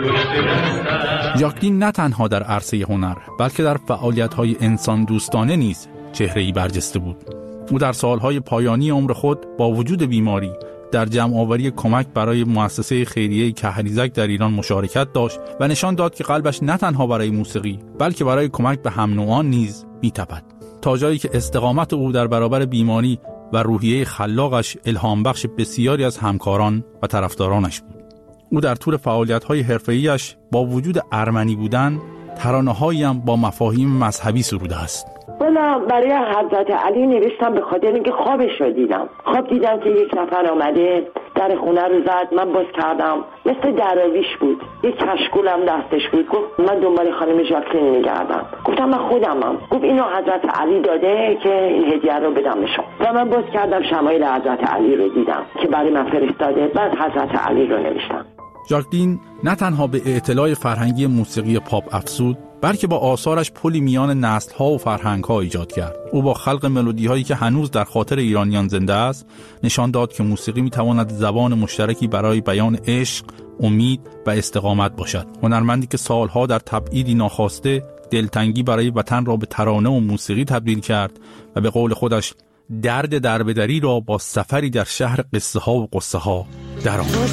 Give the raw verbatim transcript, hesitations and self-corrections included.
ژاکلین نه تنها در عرصه هنر بلکه در فعالیت‌های انسان دوستانه نیز چهره‌ای برجسته بود. او در سالهای پایانی عمر خود با وجود بیماری در جمع‌آوری کمک برای مؤسسه خیریه کهریزک در ایران مشارکت داشت و نشان داد که قلبش نه تنها برای موسیقی بلکه برای کمک به هم‌نوعان نیز می‌تپد، تا جایی که استقامت او در برابر بیماری و روحیه خلاقش الهام بخش بسیاری از همکاران و طرفدارانش بود. او در طول فعالیت‌های حرفه‌ایش با وجود ارمنی بودن ترانه‌هایی هم با مفاهیم مذهبی سروده است. والا برای حضرت علی نوشتم به خاطر اینکه خوابش رو دیدم. خواب دیدم که یک نفر آمده در خونه رو زد، من باز کردم، مثل دراویش بود، یک کشکولم دستش بود. گفت من دنبال خانم ژاکلین میگردم. گفتم من خودمم. گفت اینو حضرت علی داده که این هدیه رو بدم به شما. و من باز کردم شمایل حضرت علی رو دیدم که برای من فرستاده، بعد حضرت علی رو نوشتم. ژاکلین نه تنها به اطلاع فرهنگی موسیقی پاپ افزود بلکه با آثارش پلی میان نسل‌ها و فرهنگ‌ها ایجاد کرد. او با خلق ملودی‌هایی که هنوز در خاطر ایرانیان زنده است نشان داد که موسیقی می‌تواند زبان مشترکی برای بیان عشق، امید و استقامت باشد. هنرمندی که سالها در تبعیدی ناخواسته دلتنگی برای وطن را به ترانه و موسیقی تبدیل کرد و به قول خودش درد دربدری را با سفری در شهر قصه ها و قصه ها درآورد.